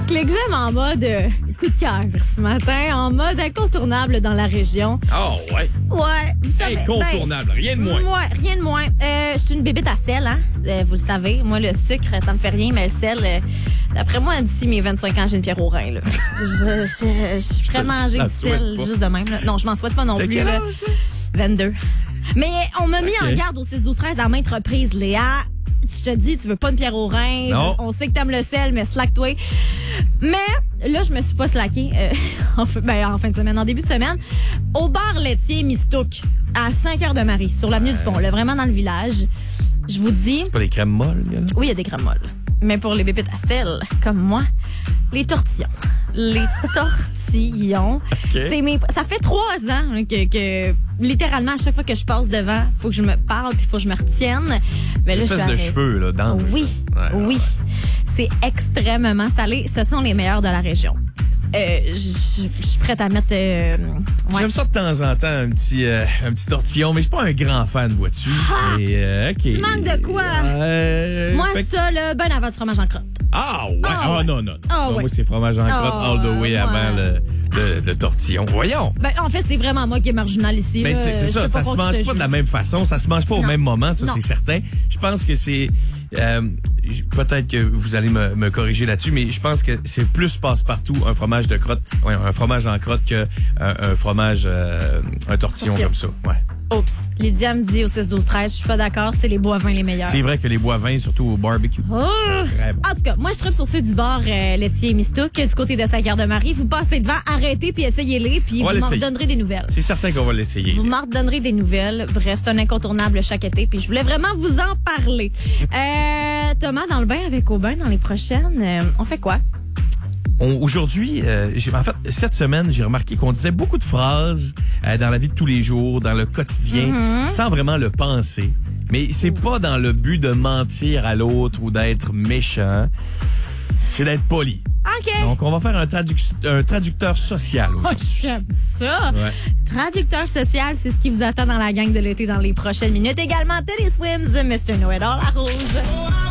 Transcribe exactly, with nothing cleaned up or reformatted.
Clique J'aime en mode euh, coup de cœur ce matin, en mode incontournable dans la région. Oh, ouais. Ouais, vous savez. Incontournable, ben, rien de moins. Ouais, rien de moins. Euh, je suis une bébête à sel, hein. Euh, vous le savez. Moi, le sucre, ça me fait rien, mais le sel, euh, d'après moi, d'ici mes vingt-cinq ans, j'ai une pierre au rein, là. je, je, je, je suis prête à manger Je du sel pas. juste de même, là. Non, je m'en souhaite pas non T'as plus, quel là. âge, là? vingt-deux. Mais on m'a mis Okay. en garde au six douze treize à maintes reprises, Léa. Je te dis, tu veux pas une pierre au rein. Non. Je- on sait que t'aimes le sel, mais slack-toi. Mais là, je me suis pas slackée euh, en, fin- ben, en fin de semaine, en début de semaine, au bar laitier Mistouk, à Saint-Cœur-de-Marie, sur l'avenue du Pont, là, vraiment dans le village. Je vous dis... Pas des crèmes molles, là? Oui, il y a des crèmes molles. Mais pour les bébites à sel, comme moi, les tortillons. Les tortillons. Okay. C'est mes... Ça fait trois ans hein, que, que, littéralement, à chaque fois que je passe devant, faut que je me parle puis faut que je me retienne. Mais là, je suis Espèce de arrêtée. cheveux, là, dans le Oui, Ouais, oui. ouais. C'est extrêmement salé. Ce sont les meilleurs de la région. Euh, je je suis prête à mettre... euh, ouais. J'aime ça de temps en temps, un petit, euh, un petit tortillon, mais je suis pas un grand fan, vois-tu. Ah! Et, euh, OK. Tu manques de quoi? Euh, Moi, fait que- ça, là, ben avant du fromage en crotte. Ah, ouais. Ah, Ah, ouais. non, non. non. Ah, Non, ouais. Moi, c'est fromage en crotte Ah, all the way ouais. avant le, le, le tortillon. Voyons. Ben, en fait, c'est vraiment moi qui est marginal ici. Mais là. c'est c'est Je ça, peux ça se croire que je mange te pas de la juge. même façon, ça se mange pas au Non. même moment, ça Non. c'est certain. Je pense que c'est euh, j- peut-être que vous allez me, me corriger là-dessus, mais je pense que c'est plus passe-partout un fromage de crotte, ouais, un fromage en crotte que un, un fromage euh, un tortillon Tortillon. comme ça. Ouais. Oups. Lydia me dit au six douze treize, je suis pas d'accord, c'est les bois-vins les meilleurs. C'est vrai que les bois vins, surtout au barbecue. Oh! Très bon. En tout cas, moi, je tripe sur ceux du bar euh, laitier Mistouk, du côté de Saint-Cœur-de-Marie. Vous passez devant, arrêtez puis essayez-les, puis On va vous m'en l'essayer. donnerez des nouvelles. C'est certain qu'on va l'essayer. Vous là. m'en redonnerez des nouvelles. Bref, c'est un incontournable chaque été, puis je voulais vraiment vous en parler. Euh, Thomas, dans le bain avec Aubin, dans les prochaines, euh, on fait quoi? On- Aujourd'hui, euh, j'ai- en fait, cette semaine, j'ai remarqué qu'on disait beaucoup de phrases euh, dans la vie de tous les jours, dans le quotidien, Mm-hmm. sans vraiment le penser. Mais c'est pas dans le but de mentir à l'autre ou d'être méchant. C'est d'être poli. OK. Donc, on va faire un, traduc- un traducteur social Oh, aujourd'hui. j'aime ça. Ouais. Traducteur social, c'est ce qui vous attend dans la gang de l'été dans les prochaines minutes. Également, Teddy Swims, mister Know-It-All à Rouge.